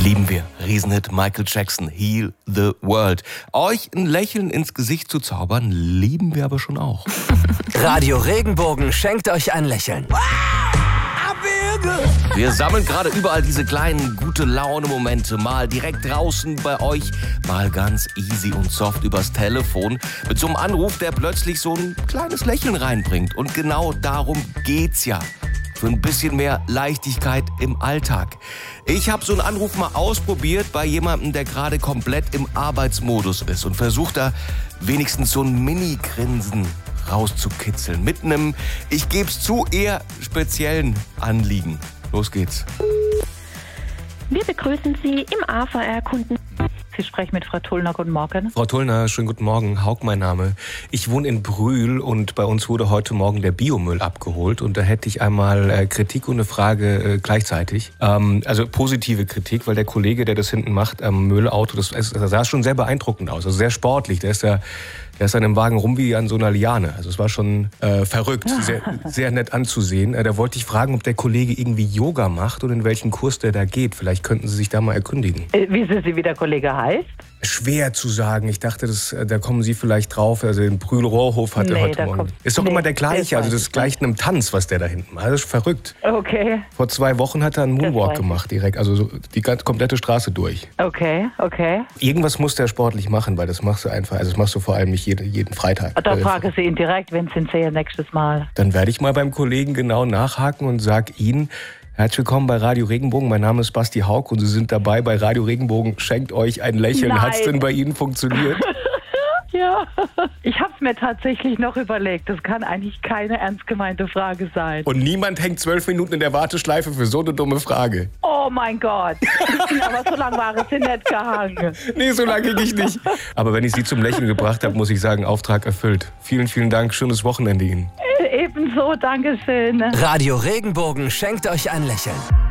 Lieben wir. Riesenhit Michael Jackson, Heal the World. Euch ein Lächeln ins Gesicht zu zaubern, lieben wir aber schon auch. Radio Regenbogen schenkt euch ein Lächeln. Wir sammeln gerade überall diese kleinen Gute-Laune-Momente. Mal direkt draußen bei euch, mal ganz easy und soft übers Telefon. Mit so einem Anruf, der plötzlich so ein kleines Lächeln reinbringt. Und genau darum geht's ja. Für ein bisschen mehr Leichtigkeit im Alltag. Ich habe so einen Anruf mal ausprobiert bei jemandem, der gerade komplett im Arbeitsmodus ist und versucht da wenigstens so ein Mini-Grinsen rauszukitzeln. Mit einem, ich geb's zu, eher speziellen Anliegen. Los geht's. Wir begrüßen Sie im AVR-Kunden. Sie sprechen mit Frau Tullner. Guten Morgen. Frau Tullner, schönen guten Morgen. Haug mein Name. Ich wohne in Brühl und bei uns wurde heute Morgen der Biomüll abgeholt. Und da hätte ich einmal Kritik und eine Frage gleichzeitig. Also positive Kritik, weil der Kollege, der das hinten macht am Müllauto, das sah schon sehr beeindruckend aus. Also sehr sportlich. Der ist an dem Wagen rum wie an so einer Liane. Also es war schon verrückt, sehr nett anzusehen. Da wollte ich fragen, ob der Kollege irgendwie Yoga macht und in welchen Kurs der da geht. Vielleicht könnten Sie sich da mal erkundigen. Wissen Sie, wie der Kollege heißt? Schwer zu sagen. Ich dachte, da kommen Sie vielleicht drauf. Also den Brühl-Rohrhof hat er heute Morgen. Ist doch immer der gleiche. Also das gleicht einem Tanz, was der da hinten macht. Das ist verrückt. Okay. Vor 2 Wochen hat er einen Moonwalk gemacht direkt. Also so die komplette Straße durch. Okay. Irgendwas muss der sportlich machen, weil das machst du einfach. Also das machst du vor allem nicht jeden Freitag. Da fragen Sie ihn direkt, wenn Sie ihn sehen nächstes Mal. Dann werde ich mal beim Kollegen genau nachhaken und sage Ihnen: Herzlich willkommen bei Radio Regenbogen. Mein Name ist Basti Haug und Sie sind dabei bei Radio Regenbogen. Schenkt euch ein Lächeln. Hat's denn bei Ihnen funktioniert? Ja, ich habe es mir tatsächlich noch überlegt. Das kann eigentlich keine ernst gemeinte Frage sein. Und niemand hängt 12 Minuten in der Warteschleife für so eine dumme Frage. Oh mein Gott. Aber so lange war es nicht gehangen. Nee, so lange ging ich nicht. Aber wenn ich Sie zum Lächeln gebracht habe, muss ich sagen, Auftrag erfüllt. Vielen, vielen Dank. Schönes Wochenende Ihnen. Ebenso, Dankeschön. Radio Regenbogen schenkt euch ein Lächeln.